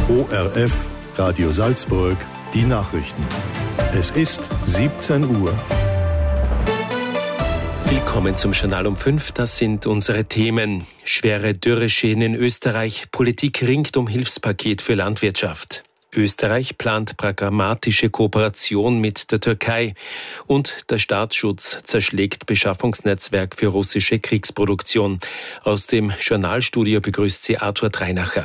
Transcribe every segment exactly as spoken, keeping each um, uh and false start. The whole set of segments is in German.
O R F, Radio Salzburg, die Nachrichten. Es ist siebzehn Uhr. Willkommen zum Journal um fünf. Das sind unsere Themen. Schwere Dürreschäden in Österreich. Politik ringt um Hilfspaket für Landwirtschaft. Österreich plant pragmatische Kooperation mit der Türkei. Und der Staatsschutz zerschlägt Beschaffungsnetzwerk für russische Kriegsproduktion. Aus dem Journalstudio begrüßt sie Arthur Dreinacher.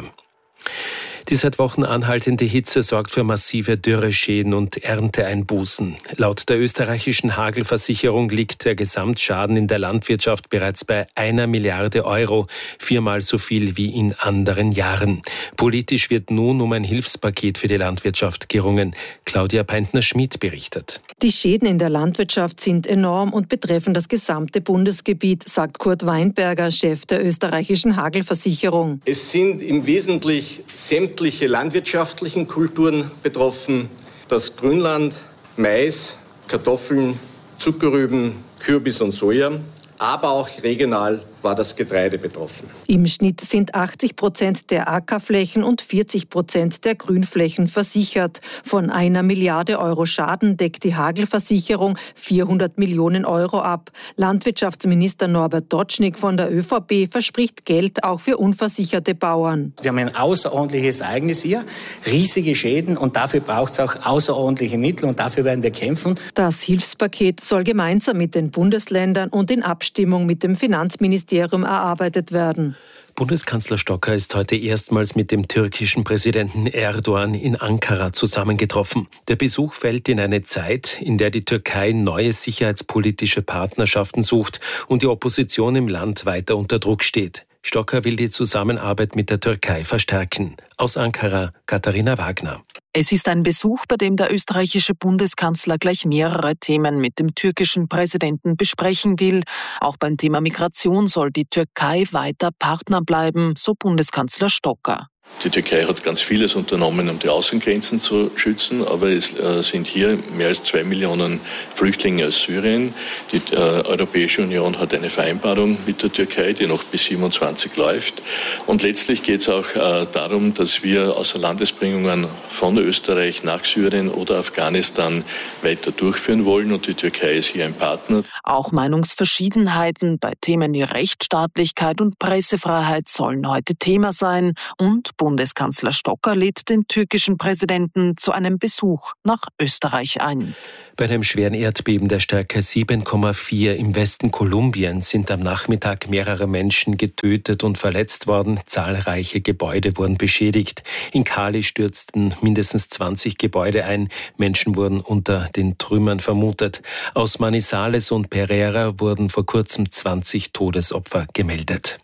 Die seit Wochen anhaltende Hitze sorgt für massive Dürreschäden und Ernteeinbußen. Laut der österreichischen Hagelversicherung liegt der Gesamtschaden in der Landwirtschaft bereits bei einer Milliarde Euro, viermal so viel wie in anderen Jahren. Politisch wird nun um ein Hilfspaket für die Landwirtschaft gerungen. Claudia Peintner-Schmid berichtet. Die Schäden in der Landwirtschaft sind enorm und betreffen das gesamte Bundesgebiet, sagt Kurt Weinberger, Chef der österreichischen Hagelversicherung. Es sind im Wesentlichen sämtliche landwirtschaftlichen Kulturen betroffen. Das Grünland, Mais, Kartoffeln, Zuckerrüben, Kürbis und Soja. Aber auch regional war das Getreide betroffen. Im Schnitt sind achtzig Prozent der Ackerflächen und vierzig Prozent der Grünflächen versichert. Von einer Milliarde Euro Schaden deckt die Hagelversicherung vierhundert Millionen Euro ab. Landwirtschaftsminister Norbert Dotschnig von der Ö V P verspricht Geld auch für unversicherte Bauern. Wir haben ein außerordentliches Ereignis hier, riesige Schäden und dafür braucht es auch außerordentliche Mittel und dafür werden wir kämpfen. Das Hilfspaket soll gemeinsam mit den Bundesländern und in Abstimmung mit dem Finanzministerium erarbeitet werden. Bundeskanzler Stocker ist heute erstmals mit dem türkischen Präsidenten Erdoğan in Ankara zusammengetroffen. Der Besuch fällt in eine Zeit, in der die Türkei neue sicherheitspolitische Partnerschaften sucht und die Opposition im Land weiter unter Druck steht. Stocker will die Zusammenarbeit mit der Türkei verstärken. Aus Ankara, Katharina Wagner. Es ist ein Besuch, bei dem der österreichische Bundeskanzler gleich mehrere Themen mit dem türkischen Präsidenten besprechen will. Auch beim Thema Migration soll die Türkei weiter Partner bleiben, so Bundeskanzler Stocker. Die Türkei hat ganz vieles unternommen, um die Außengrenzen zu schützen, aber es äh, sind hier mehr als zwei Millionen Flüchtlinge aus Syrien. Die äh, Europäische Union hat eine Vereinbarung mit der Türkei, die noch bis siebenundzwanzig läuft. Und letztlich geht es auch äh, darum, dass wir Außerlandesbringungen von Österreich nach Syrien oder Afghanistan weiter durchführen wollen und die Türkei ist hier ein Partner. Auch Meinungsverschiedenheiten bei Themen wie Rechtsstaatlichkeit und Pressefreiheit sollen heute Thema sein und Bundeskanzler Stocker lädt den türkischen Präsidenten zu einem Besuch nach Österreich ein. Bei einem schweren Erdbeben der Stärke sieben Komma vier im Westen Kolumbiens sind am Nachmittag mehrere Menschen getötet und verletzt worden. Zahlreiche Gebäude wurden beschädigt. In Cali stürzten mindestens zwanzig Gebäude ein. Menschen wurden unter den Trümmern vermutet. Aus Manizales und Pereira wurden vor kurzem zwanzig Todesopfer gemeldet.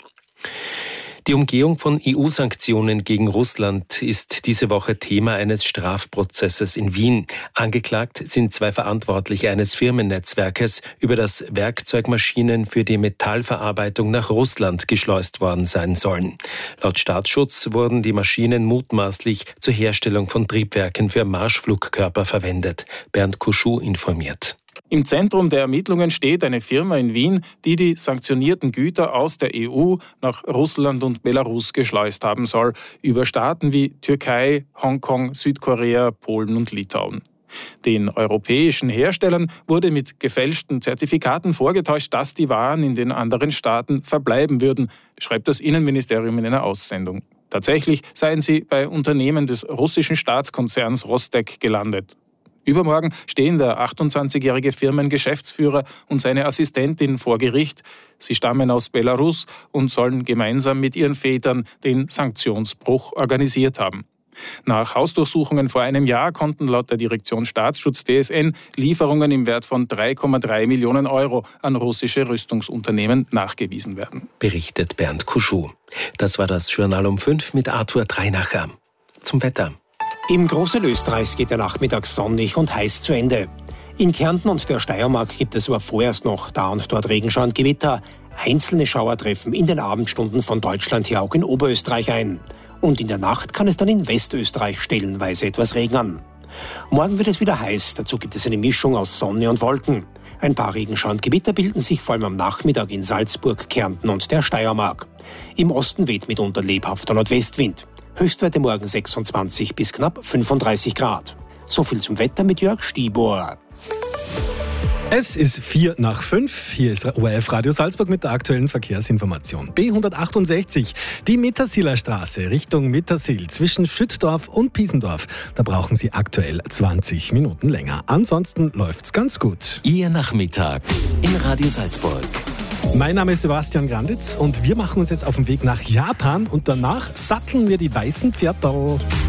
Die Umgehung von E U-Sanktionen gegen Russland ist diese Woche Thema eines Strafprozesses in Wien. Angeklagt sind zwei Verantwortliche eines Firmennetzwerkes, über das Werkzeugmaschinen für die Metallverarbeitung nach Russland geschleust worden sein sollen. Laut Staatsschutz wurden die Maschinen mutmaßlich zur Herstellung von Triebwerken für Marschflugkörper verwendet. Bernd Kuschuh informiert. Im Zentrum der Ermittlungen steht eine Firma in Wien, die die sanktionierten Güter aus der E U nach Russland und Belarus geschleust haben soll, über Staaten wie Türkei, Hongkong, Südkorea, Polen und Litauen. Den europäischen Herstellern wurde mit gefälschten Zertifikaten vorgetäuscht, dass die Waren in den anderen Staaten verbleiben würden, schreibt das Innenministerium in einer Aussendung. Tatsächlich seien sie bei Unternehmen des russischen Staatskonzerns Rostec gelandet. Übermorgen stehen der achtundzwanzigjährige Firmengeschäftsführer und seine Assistentin vor Gericht. Sie stammen aus Belarus und sollen gemeinsam mit ihren Vätern den Sanktionsbruch organisiert haben. Nach Hausdurchsuchungen vor einem Jahr konnten laut der Direktion Staatsschutz D S N Lieferungen im Wert von drei Komma drei Millionen Euro an russische Rüstungsunternehmen nachgewiesen werden. Berichtet Bernd Kuschuh. Das war das Journal um fünf mit Arthur Dreinacher. Zum Wetter. Im Großteil Österreichs geht der Nachmittag sonnig und heiß zu Ende. In Kärnten und der Steiermark gibt es aber vorerst noch da und dort Regenschauer und Gewitter. Einzelne Schauer treffen in den Abendstunden von Deutschland her auch in Oberösterreich ein. Und in der Nacht kann es dann in Westösterreich stellenweise etwas regnen. Morgen wird es wieder heiß, dazu gibt es eine Mischung aus Sonne und Wolken. Ein paar Regenschauer und Gewitter bilden sich vor allem am Nachmittag in Salzburg, Kärnten und der Steiermark. Im Osten weht mitunter lebhafter Nordwestwind. Höchstwerte morgen sechsundzwanzig bis knapp fünfunddreißig Grad. So viel zum Wetter mit Jörg Stibor. Es ist vier nach fünf. Hier ist O R F Radio Salzburg mit der aktuellen Verkehrsinformation. B hundertachtundsechzig, die Mittersiler Straße Richtung Mittersil zwischen Schüttdorf und Piesendorf. Da brauchen Sie aktuell zwanzig Minuten länger. Ansonsten läuft's ganz gut. Ihr Nachmittag in Radio Salzburg. Mein Name ist Sebastian Granditz und wir machen uns jetzt auf den Weg nach Japan und danach satteln wir die weißen Pferdl.